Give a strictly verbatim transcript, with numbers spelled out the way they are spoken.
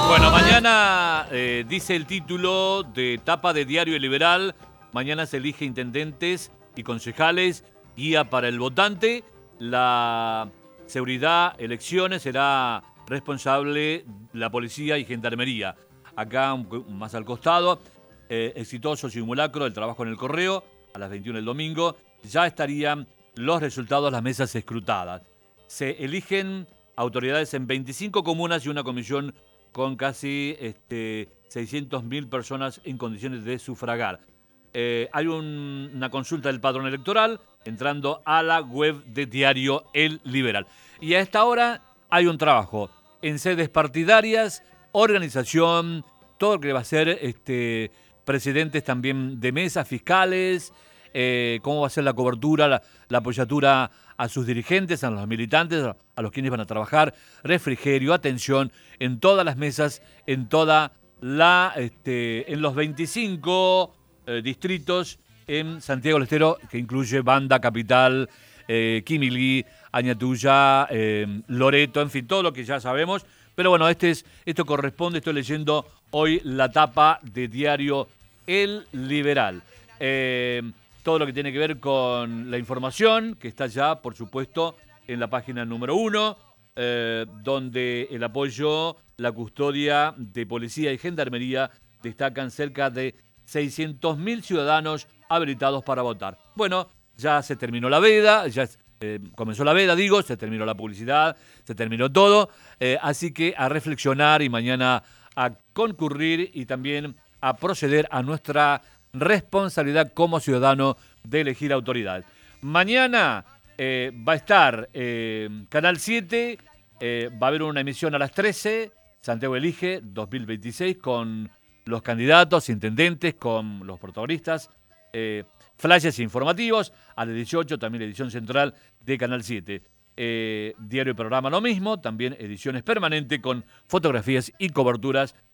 Bueno, mañana eh, dice el título de tapa de Diario Liberal. Mañana se elige intendentes y concejales, guía para el votante. La seguridad, elecciones, será responsable la policía y gendarmería. Acá, un- más al costado, eh, exitoso simulacro del trabajo en el correo, a las veintiuna el domingo. Ya estarían los resultados, las mesas escrutadas. Se eligen autoridades en veinticinco comunas y una comisión con casi este, seiscientas mil personas en condiciones de sufragar. Eh, hay un- una consulta del padrón electoral entrando a la web de Diario El Liberal. Y a esta hora hay un trabajo en sedes partidarias, organización, todo lo que va a ser este, presidentes también de mesas, fiscales, eh, cómo va a ser la cobertura, la, la apoyatura a sus dirigentes, a los militantes, a, a los quienes van a trabajar, refrigerio, atención, en todas las mesas, en toda la, este, en los veinticinco eh, distritos en Santiago del Estero, que incluye Banda, Capital, eh, Quimilí, Añatuya, eh, Loreto, en fin, todo lo que ya sabemos. Pero bueno, este es, esto corresponde, estoy leyendo hoy la tapa de Diario El Liberal. Eh, todo lo que tiene que ver con la información, que está ya, por supuesto, en la página número uno, eh, donde el apoyo, la custodia de policía y gendarmería destacan cerca de seiscientos mil ciudadanos habilitados para votar. Bueno, ya se terminó la veda, ya eh, comenzó la veda, digo, se terminó la publicidad, se terminó todo, eh, así que a reflexionar y mañana a concurrir y también a proceder a nuestra responsabilidad como ciudadano de elegir autoridades. Mañana eh, va a estar eh, Canal siete, eh, va a haber una emisión a las trece, Santiago Elige dos mil veintiséis, con los candidatos, intendentes, con los protagonistas, eh, flashes informativos, a las dieciocho también la edición central de Canal siete. Eh, diario y programa lo mismo, también ediciones permanentes con fotografías y coberturas